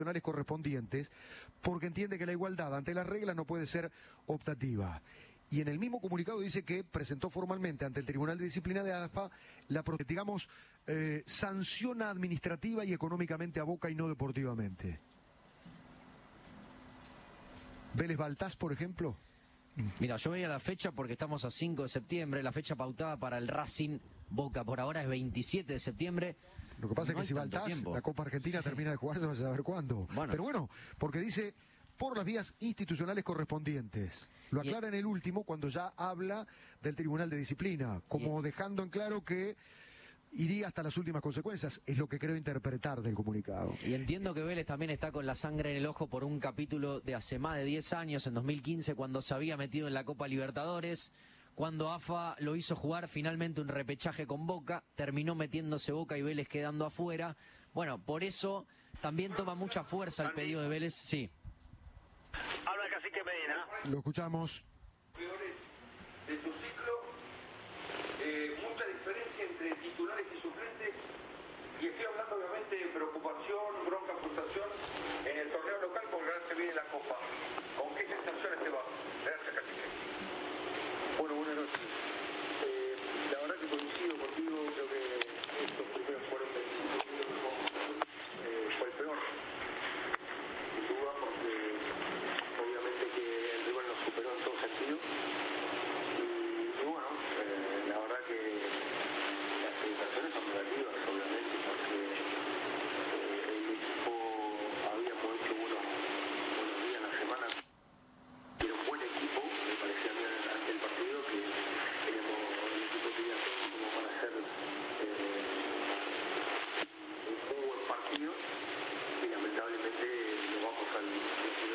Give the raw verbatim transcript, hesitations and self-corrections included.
correspondientes, porque entiende que la igualdad ante las reglas no puede ser optativa. Y en el mismo comunicado dice que presentó formalmente ante el Tribunal de Disciplina de A F A la, digamos, eh, sanción administrativa y económicamente a Boca y no deportivamente. ¿Vélez Baltás, por ejemplo? Mira, yo veía la fecha porque estamos a cinco de septiembre, la fecha pautada para el Racing Boca por ahora es veintisiete de septiembre. Lo que pasa no es que si Baltás, tiempo. la Copa Argentina sí. termina de jugarse, vas a saber cuándo. Bueno. Pero bueno, porque dice por las vías institucionales correspondientes. Lo aclara y... en el último cuando ya habla del Tribunal de Disciplina, como y... dejando en claro que iría hasta las últimas consecuencias, es lo que creo interpretar del comunicado. Y entiendo que Vélez también está con la sangre en el ojo por un capítulo de hace más de diez años, en dos mil quince, cuando se había metido en la Copa Libertadores, cuando A F A lo hizo jugar finalmente un repechaje con Boca, terminó metiéndose Boca y Vélez quedando afuera. Bueno, por eso también toma mucha fuerza el pedido de Vélez. Sí. Habla el Cacique Medina. Lo escuchamos. De tu ciclo, eh, mucha diferencia entre titulares y suplentes, y estoy hablando obviamente de preocupación, bronca.